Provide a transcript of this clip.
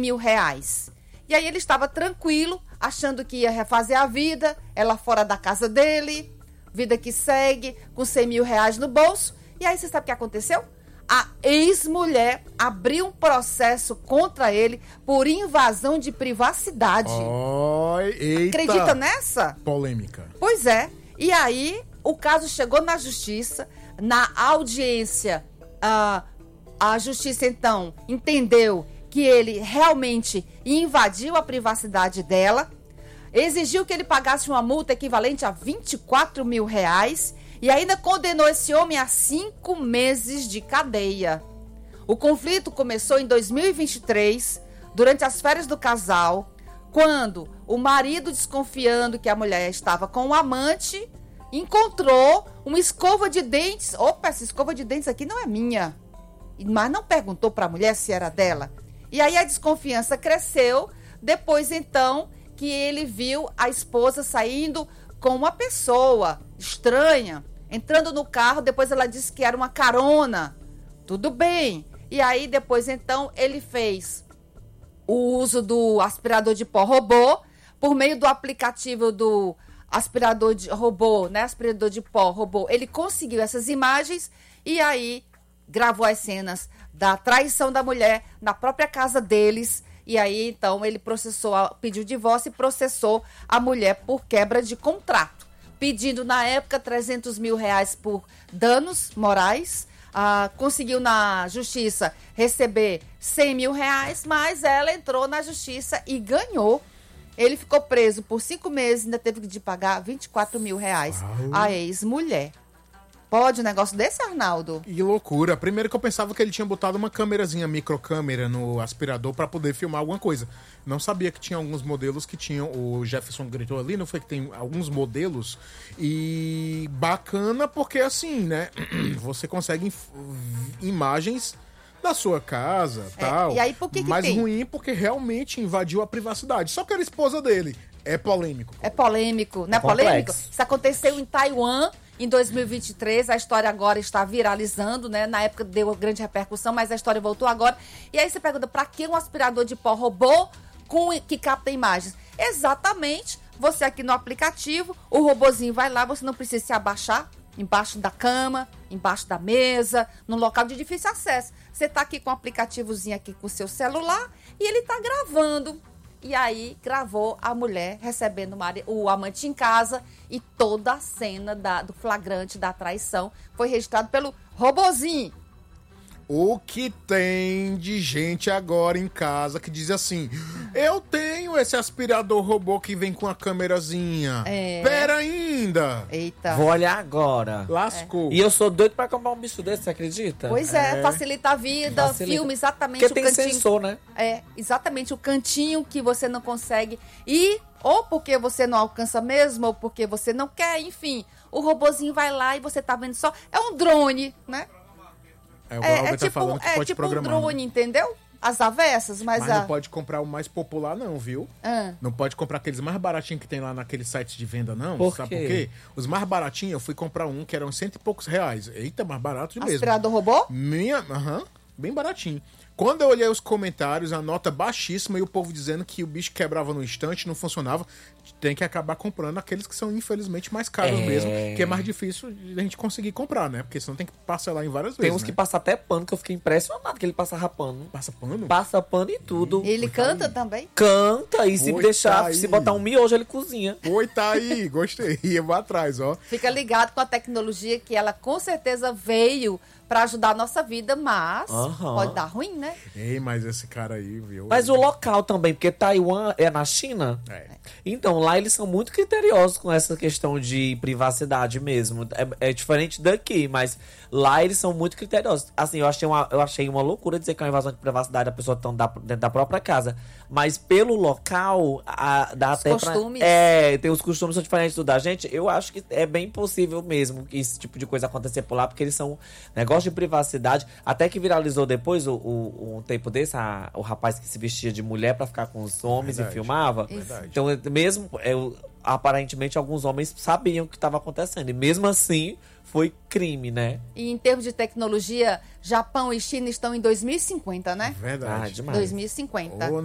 mil reais. E aí ele estava tranquilo, achando que ia refazer a vida, ela fora da casa dele, vida que segue, com 100 mil reais no bolso. E aí você sabe o que aconteceu? A ex-mulher abriu um processo contra ele por invasão de privacidade. Eita. Acredita nessa? Polêmica. Pois é. E aí o caso chegou na justiça, na audiência, a justiça então entendeu que ele realmente invadiu a privacidade dela, exigiu que ele pagasse uma multa equivalente a 24 mil reais e ainda condenou esse homem a 5 meses de cadeia. O conflito começou em 2023, durante as férias do casal, quando o marido, desconfiando que a mulher estava com um amante, encontrou uma escova de dentes. Opa, essa escova de dentes aqui não é minha. Mas não perguntou para a mulher se era dela. E aí a desconfiança cresceu, depois então que ele viu a esposa saindo com uma pessoa estranha, entrando no carro, depois ela disse que era uma carona. Tudo bem. E aí depois então ele fez o uso do aspirador de pó robô, por meio do aplicativo do aspirador de robô, né? Aspirador de pó robô. Ele conseguiu essas imagens e aí gravou as cenas da traição da mulher na própria casa deles. E aí, então, ele pediu divórcio e processou a mulher por quebra de contrato, pedindo, na época, 300 mil reais por danos morais. Conseguiu, na justiça, receber 100 mil reais, mas ela entrou na justiça e ganhou. Ele ficou preso por 5 meses e ainda teve que pagar 24 mil reais à ex-mulher. Pode um negócio desse, Arnaldo? Que loucura. Primeiro que eu pensava que ele tinha botado uma câmerazinha, microcâmera no aspirador pra poder filmar alguma coisa. Não sabia que tinha alguns modelos que tinham... O Jefferson gritou ali, não foi que tem alguns modelos? E bacana porque assim, né? Você consegue imagens da sua casa, tal. E aí por que Mas tem? ruim porque realmente invadiu a privacidade. Só que era esposa dele. É polêmico. É polêmico, não é polêmico? Isso aconteceu em Taiwan em 2023, a história agora está viralizando, né? Na época deu grande repercussão, mas a história voltou agora. E aí você pergunta, pra que um aspirador de pó robô que capta imagens? Exatamente, você aqui no aplicativo, o robozinho vai lá, você não precisa se abaixar embaixo da cama, embaixo da mesa, num local de difícil acesso. Você tá aqui com o aplicativozinho aqui com o seu celular e ele tá gravando. E aí gravou a mulher recebendo o amante em casa e toda a cena do flagrante da traição foi registrado pelo robozinho. O que tem de gente agora em casa que diz assim: eu tenho esse aspirador robô que vem com a câmerazinha. Pera ainda. Eita. Vou olhar agora. Lascou. E eu sou doido pra comprar um bicho desse, você acredita? Pois facilita a vida, filma exatamente porque o tem cantinho. sensor, né? Exatamente o cantinho que você não consegue ir, ou porque você não alcança mesmo, ou porque você não quer, enfim. O robozinho vai lá e você tá vendo só. É um drone, né? Pode tipo programar, um drone, né? Entendeu? As avessas, mas não pode comprar o mais popular não, viu? Não pode comprar aqueles mais baratinhos que tem lá naqueles sites de venda, não. Sabe por quê? Os mais baratinhos, eu fui comprar um que eram 100 e poucos reais. Eita, mais barato mesmo. Aspirador robô? Bem baratinho. Quando eu olhei os comentários, a nota baixíssima e o povo dizendo que o bicho quebrava no instante, não funcionava. Tem que acabar comprando aqueles que são, infelizmente, mais caros mesmo. Que é mais difícil de a gente conseguir comprar, né? Porque senão tem que parcelar em várias vezes. Tem uns que passam até pano, que eu fiquei impressionado que ele passa pano. Passa pano? Passa pano e tudo. Ele canta também? Canta, e se deixar, se botar um miojo, ele cozinha. Oi, tá aí, gostei. Eu vou atrás, ó. Fica ligado com a tecnologia que ela com certeza veio pra ajudar a nossa vida, mas pode dar ruim, né? Ei, mas esse cara aí, viu? Mas o local também, porque Taiwan é na China. Então, lá eles são muito criteriosos com essa questão de privacidade mesmo. É diferente daqui, mas lá eles são muito criteriosos. Assim, eu achei uma loucura dizer que é uma invasão de privacidade, a pessoa tá dentro da própria casa. Mas pelo local, dá os até costumes. tem os costumes são diferentes do da gente. Eu acho que é bem possível mesmo que esse tipo de coisa acontecer por lá, porque eles são negócio de privacidade. Até que viralizou depois, um tempo desse, o rapaz que se vestia de mulher pra ficar com os homens e filmava. Então, mesmo, aparentemente, alguns homens sabiam o que estava acontecendo. E mesmo assim, foi crime, né? E em termos de tecnologia, Japão e China estão em 2050, né? Verdade. Demais. 2050.